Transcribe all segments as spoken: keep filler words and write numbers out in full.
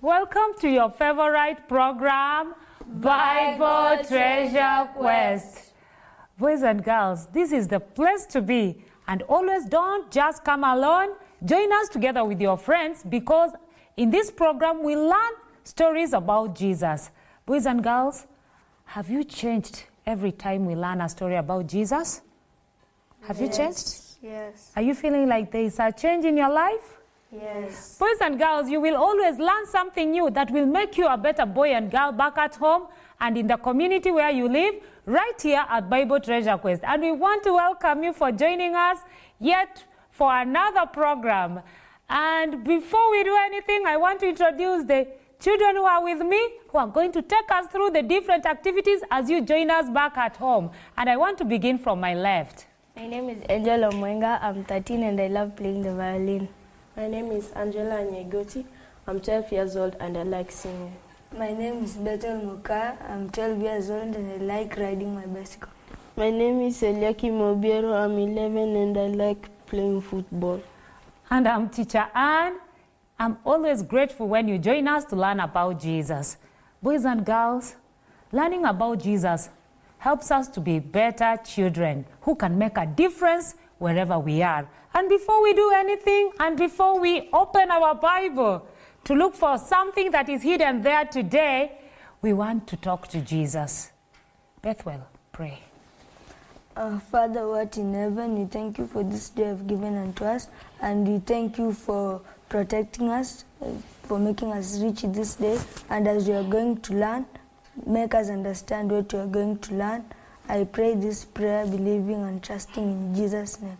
Welcome to your favorite program, Bible Treasure Quest. Boys and girls, this is the place to be. And always don't just come alone. Join us together with your friends, because in this program we learn stories about Jesus. Boys and girls, have you changed every time we learn a story about Jesus? Have yes. you changed? Yes. Are you feeling like there is a change in your life? Yes. Boys and girls, you will always learn something new that will make you a better boy and girl back at home and in the community where you live, right here at Bible Treasure Quest. And we want to welcome you for joining us yet for another program. And before we do anything, I want to introduce the children who are with me, who are going to take us through the different activities as you join us back at home. And I want to begin from my left. My name is Angela Mwenga. I'm thirteen and I love playing the violin. My name is Angela Nyegoti. I'm twelve years old and I like singing. My name is Bethel Muka. I'm twelve years old and I like riding my bicycle. My name is Eliaki Mobiero. I'm eleven and I like playing football. And I'm Teacher Anne. I'm always grateful when you join us to learn about Jesus. Boys and girls, learning about Jesus helps us to be better children who can make a difference wherever we are. And before we do anything, and before we open our Bible to look for something that is hidden there today, we want to talk to Jesus. Bethwell, pray. Our Father, who art in heaven, we thank you for this day you've given unto us, and we thank you for protecting us, for making us reach this day. And as we are going to learn, make us understand what we are going to learn. I pray this prayer, believing and trusting in Jesus' name.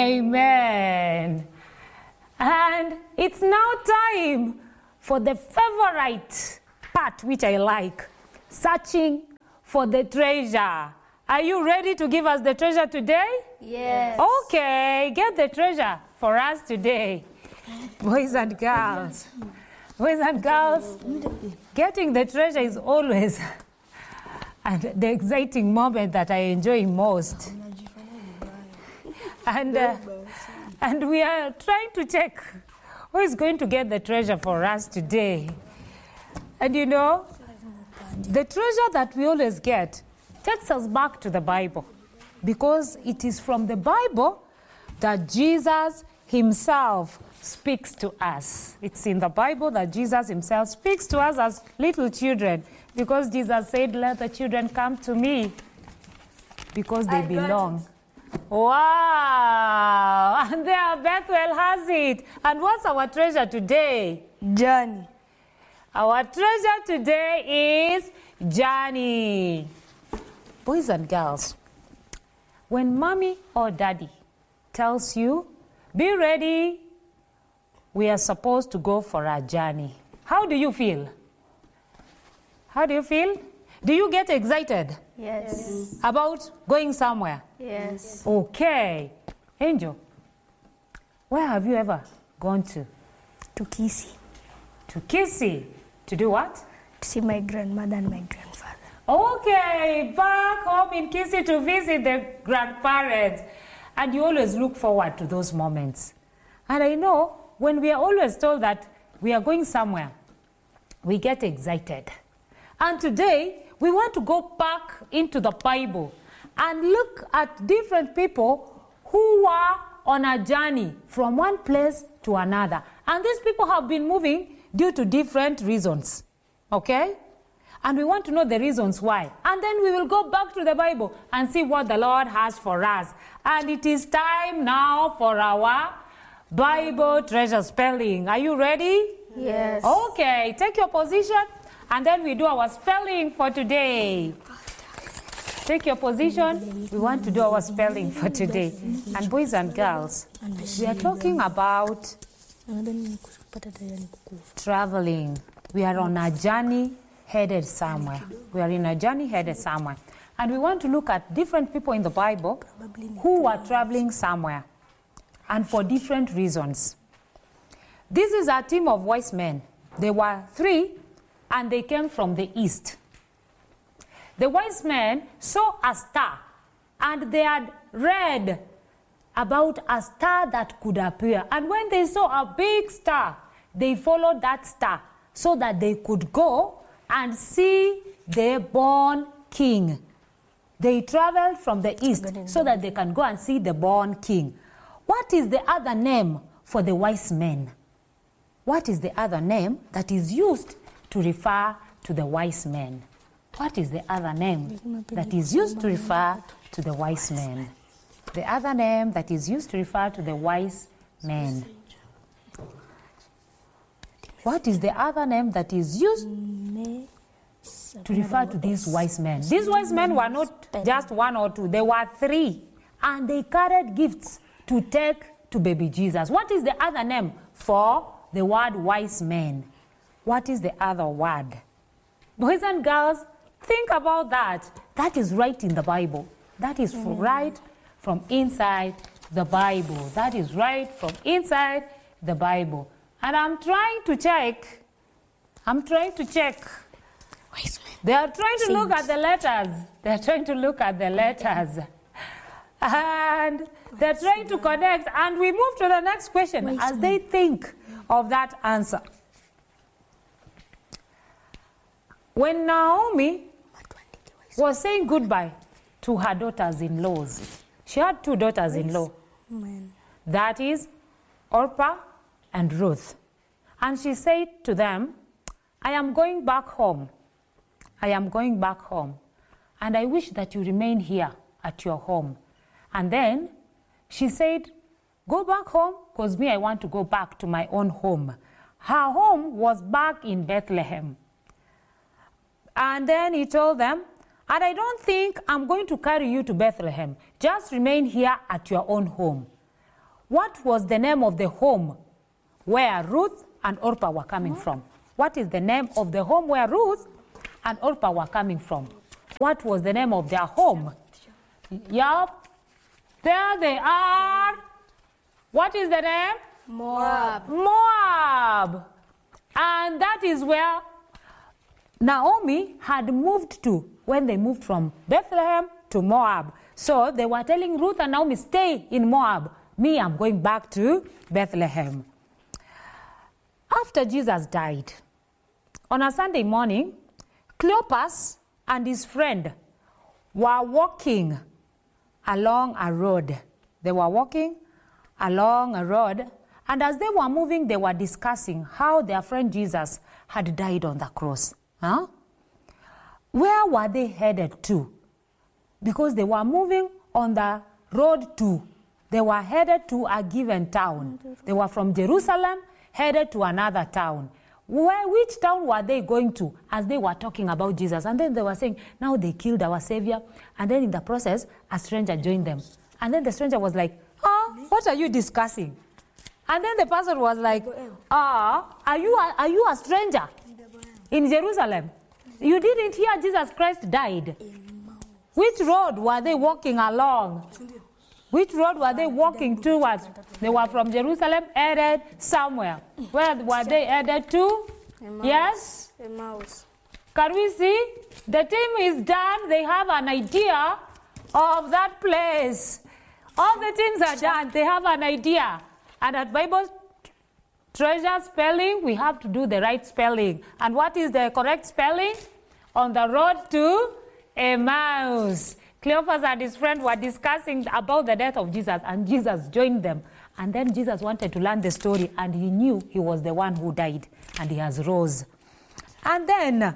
Amen. And it's now time for the favorite part, which I like, searching for the treasure. Are you ready to give us the treasure today? Yes. Okay, get the treasure for us today. Boys and girls, boys and girls, getting the treasure is always and the exciting moment that I enjoy most. And, uh, and we are trying to check who is going to get the treasure for us today. And you know, the treasure that we always get takes us back to the Bible, because it is from the Bible that Jesus himself speaks to us. It's in the Bible that Jesus himself speaks to us as little children, because Jesus said, "Let the children come to me because they belong." Wow! And there Bethwell has it. And what's our treasure today? Johnny. Our treasure today is Johnny. Boys and girls, when mommy or daddy tells you, "Be ready, we are supposed to go for a journey," how do you feel? How do you feel? Do you get excited? Yes. About going somewhere? Yes. Okay. Angel, where have you ever gone to? To Kisii. To Kisii. To do what? To see my grandmother and my grandfather. Okay, back home in Kisii to visit the grandparents. And you always look forward to those moments. And I know when we are always told that we are going somewhere, we get excited. And today, we want to go back into the Bible and look at different people who were on a journey from one place to another. And these people have been moving due to different reasons. Okay? And we want to know the reasons why. And then we will go back to the Bible and see what the Lord has for us. And it is time now for our Bible treasure spelling. Are you ready? Yes. Okay, take your position. And then we do our spelling for today. Take your position. We want to do our spelling for today. And boys and girls, we are talking about traveling. We are on a journey headed somewhere. We are in a journey headed somewhere. And we want to look at different people in the Bible who were traveling somewhere, and for different reasons. This is a team of wise men. There were three, and they came from the east. The wise men saw a star, and they had read about a star that could appear. And when they saw a big star, they followed that star so that they could go and see the born king. They traveled from the east so that they can go and see the born king. What is the other name for the wise men? What is the other name that is used to refer to the wise men? What is the other name that is used to refer to the wise men? The other name that is used to refer to the wise men. What is the other name that is used to refer to these wise men? These wise men were not just one or two, they were three. And they carried gifts to take to baby Jesus. What is the other name for the word wise men? What is the other word? Boys and girls, think about that. That is right in the Bible. That is mm. right from inside the Bible. That is right from inside the Bible. And I'm trying to check. I'm trying to check. They are trying to look at the letters. They are trying to look at the letters. And they're trying to connect. And we move to the next question as they think of that answer. When Naomi was saying goodbye to her daughters-in-laws, she had two daughters-in-law. That is Orpah and Ruth. And she said to them, I am going back home. I am going back home. And I wish that you remain here at your home. And then she said, go back home, because me, I want to go back to my own home. Her home was back in Bethlehem. And then he told them, and I don't think I'm going to carry you to Bethlehem. Just remain here at your own home. What was the name of the home where Ruth and Orpah were coming from? What is the name of the home where Ruth and Orpah were coming from? What was the name of their home? Yup. There they are. What is the name? Moab. Moab. And that is where Naomi had moved to when they moved from Bethlehem to Moab. So they were telling Ruth and Naomi, stay in Moab. Me, I'm going back to Bethlehem. After Jesus died, on a Sunday morning, Cleopas and his friend were walking along a road. They were walking along a road, and as they were moving, they were discussing how their friend Jesus had died on the cross. Huh? Where were they headed to? Because they were moving on the road to, they were headed to a given town. They were from Jerusalem, headed to another town. Where, which town were they going to as they were talking about Jesus? And then they were saying, now they killed our Savior. And then in the process, a stranger joined them. And then the stranger was like, oh, what are you discussing? And then the person was like, ah, are you a, are you a stranger in Jerusalem? You didn't hear Jesus Christ died. Which road were they walking along? Which road were they walking towards? They were from Jerusalem, headed somewhere. Where were they headed to? Emmaus. Yes? Emmaus. Can we see? The team is done. They have an idea of that place. All the teams are done. They have an idea. And at Bible Treasure spelling, we have to do the right spelling. And what is the correct spelling? On the road to Emmaus. Cleopas and his friend were discussing about the death of Jesus, and Jesus joined them. And then Jesus wanted to learn the story, and he knew he was the one who died, and he has rose. And then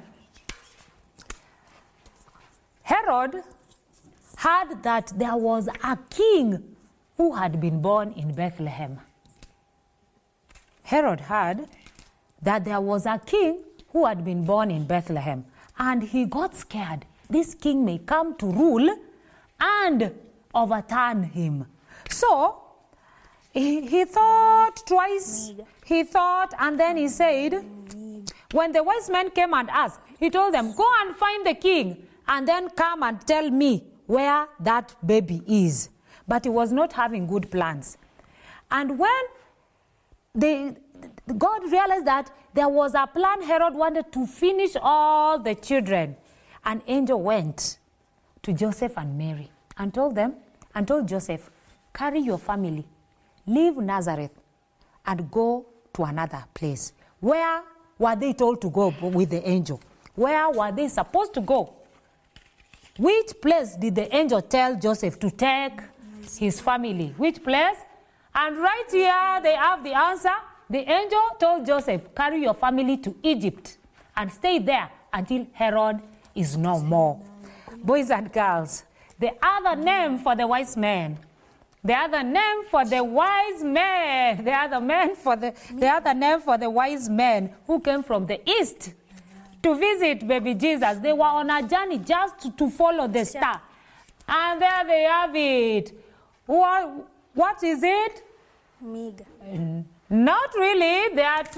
Herod heard that there was a king who had been born in Bethlehem. Herod heard that there was a king who had been born in Bethlehem, and he got scared. This king may come to rule and overturn him. So he, he thought twice. He thought, and then he said, when the wise men came and asked, he told them, go and find the king, and then come and tell me where that baby is. But he was not having good plans. And when they, God realized that there was a plan, Herod wanted to finish all the children. An angel went to Joseph and Mary and told them, and told Joseph, carry your family, leave Nazareth, and go to another place. Where, were they told to go with the angel? Where were they supposed to go? Which place did the angel tell Joseph to take his family? Which place? And right here they have the answer. The angel told Joseph, carry your family to Egypt and stay there until Herod is no more. Boys and girls, the other name for the wise men, the other name for the wise men, the other man for the, the other name for the wise men who came from the east to visit baby Jesus. They were on a journey just to, to follow the star. And there they have it. What, what is it? Miga. Mm. Not really. They are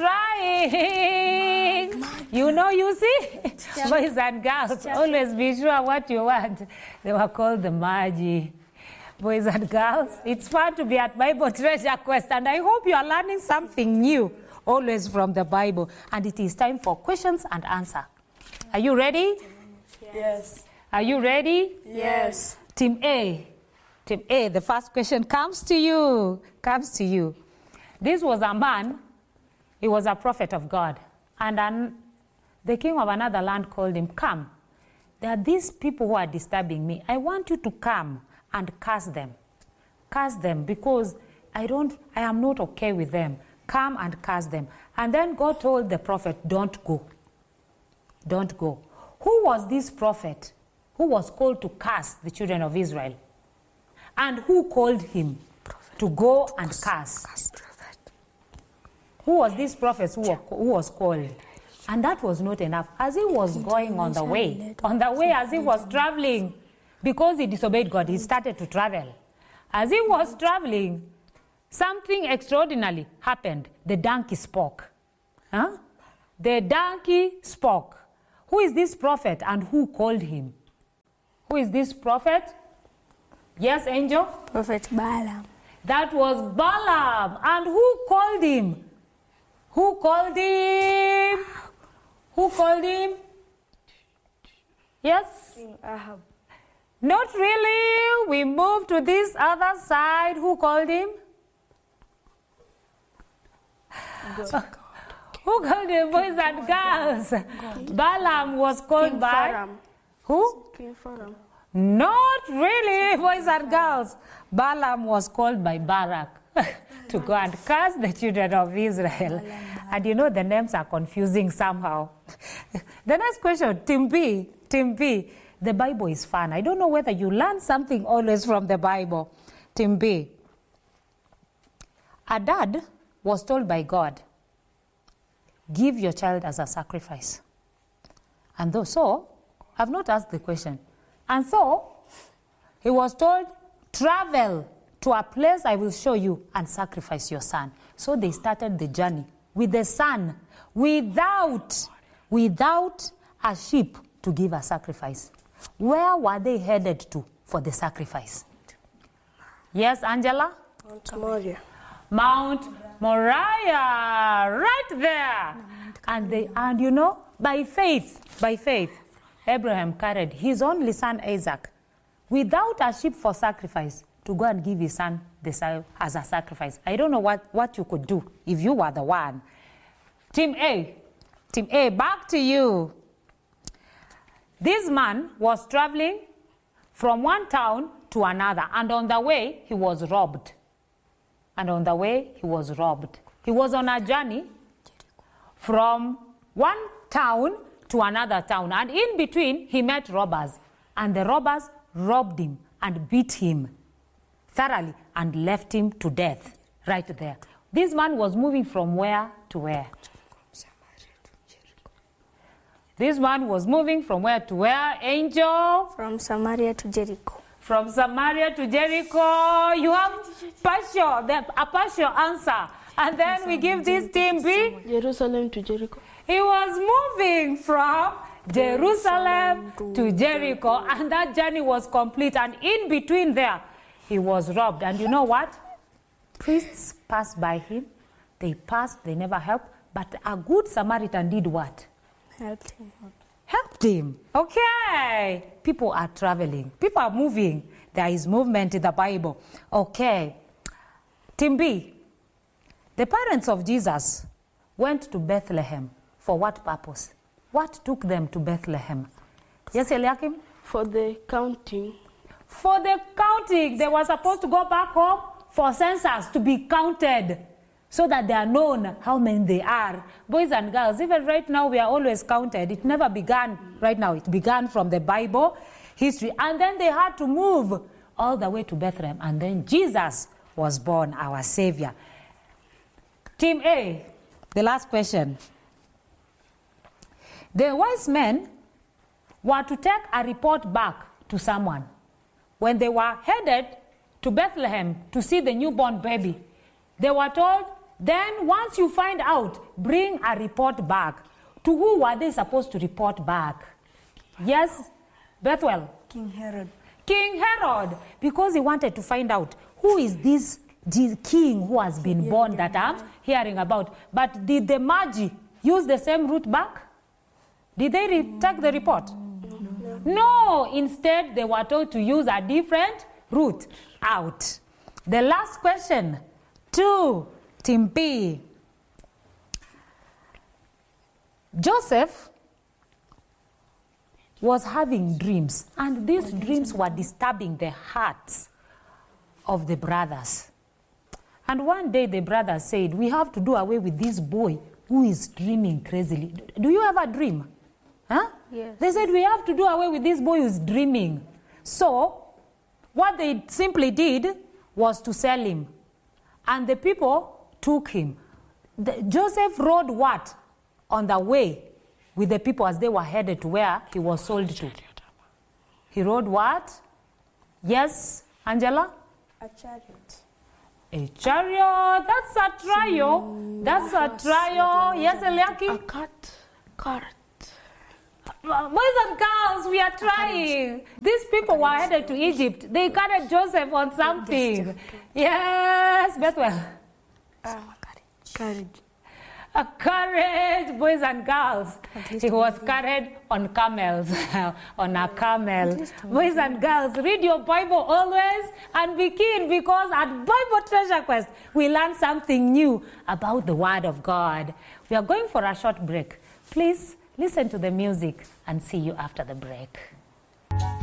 trying. You know, you see? Boys and girls, always be sure what you want. They were called the Magi. Boys and girls, it's fun to be at Bible Treasure Quest, and I hope you are learning something new, always from the Bible. And it is time for questions and answer. Are you ready? Yes. Are you ready? Yes. Team A. Team A, the first question comes to you. Comes to you. This was a man, he was a prophet of God. And an, the king of another land called him, come. There are these people who are disturbing me. I want you to come and curse them. Curse them because I don't, I am not okay with them. Come and curse them. And then God told the prophet, don't go. Don't go. Who was this prophet who was called to curse the children of Israel? And who called him to go and curse? Who was this prophet who, who was called? And that was not enough. As he was going on the way, on the way as he was traveling, because he disobeyed God, he started to travel. As he was traveling, something extraordinary happened. The donkey spoke. Huh? The donkey spoke. Who is this prophet and who called him? Who is this prophet? Yes, angel? Prophet Balaam. That was Balaam. And who called him? Who called him? Who called him? Yes? King Ahab. Not really. We move to this other side. Who called him? God. Who called him, boys and girls? God. Balaam was called King by? Pharaoh. Who? King Pharaoh. Not really, boys and girls. Balaam was called by Barak to go and curse the children of Israel. And you know the names are confusing somehow. The next question, Team B. Team B. The Bible is fun. I don't know whether you learn something always from the Bible. Team B. A dad was told by God, give your child as a sacrifice. And though so, I've not asked the question. And so, he was told, travel to a place I will show you and sacrifice your son. So they started the journey with the son, without, without a sheep to give a sacrifice. Where were they headed to for the sacrifice? Yes, Angela? Mount Moriah. Mount Moriah, right there. And they, and you know, by faith, by faith, Abraham carried his only son Isaac without a sheep for sacrifice to go and give his son the, as a sacrifice. I don't know what, what you could do if you were the one. Team A, Team A, back to you. This man was traveling from one town to another, and on the way he was robbed. And on the way he was robbed. He was on a journey from one town to another town, and in between he met robbers, and the robbers robbed him and beat him thoroughly and left him to death right there. This man was moving from where to where? This man was moving from where to where, Angel? From Samaria to Jericho. From Samaria to Jericho. You have partial, the, a partial answer. And then we give this team B. Jerusalem to Jericho. He was moving from Jerusalem to Jericho, and that journey was complete. And in between there, he was robbed. And you know what? Priests passed by him. They passed, they never helped. But a good Samaritan did what? Helped him. Helped him. Okay. People are traveling. People are moving. There is movement in the Bible. Okay. Team B. The parents of Jesus went to Bethlehem For what purpose? What took them to Bethlehem? Yes, Eliakim? For the counting. For the counting. They were supposed to go back home for census to be counted so that they are known how many they are. Boys and girls, even right now we are always counted. It never began right now. It began from the Bible history. And then they had to move all the way to Bethlehem. And then Jesus was born, our Savior. Team A, the last question. The wise men were to take a report back to someone. When they were headed to Bethlehem to see the newborn baby, they were told, then once you find out, bring a report back. To who were they supposed to report back? Yes, Bethel? King Herod. King Herod, because he wanted to find out who is this king who has been born that I'm hearing about. But did the Magi use the same route back? Did they re- take the report? No. No, instead they were told to use a different route out. The last question to Team B. Joseph was having dreams, and these dreams were disturbing the hearts of the brothers. And one day the brothers said, we have to do away with this boy who is dreaming crazily. Do you ever dream? Huh? Yes. They said, we have to do away with this boy who is dreaming. So, what they simply did was to sell him. And the people took him. The, Joseph rode what? On the way with the people as they were headed to where he was sold to. He rode what? Yes, Angela? A chariot. A chariot. That's a trial. That's a trial. Yes, Eliaki? A cat. Cart. Boys and girls, we are trying. These people were headed to Egypt. They carried Joseph on something. Yes, Bethel. Uh, Courage. A carriage, boys and girls. He was carried on camels, on a camel. Boys and girls, read your Bible always and be keen, because at Bible Treasure Quest, we learn something new about the Word of God. We are going for a short break. Please listen to the music and see you after the break.